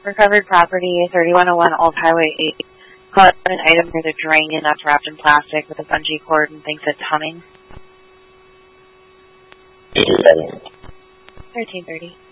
Recovered property, 3101 Old Highway 8. Caught an item near the drain and that's wrapped in plastic with a bungee cord and thinks it's humming. 1330.